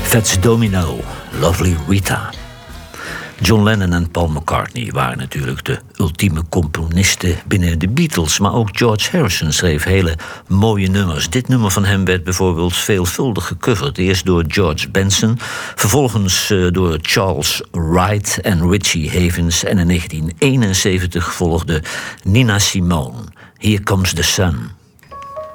Fats Domino, Lovely Rita. John Lennon en Paul McCartney waren natuurlijk de ultieme componisten binnen de Beatles. Maar ook George Harrison schreef hele mooie nummers. Dit nummer van hem werd bijvoorbeeld veelvuldig gecoverd. Eerst door George Benson, vervolgens door Charles Wright en Richie Havens. En in 1971 volgde Nina Simone. Here Comes the Sun.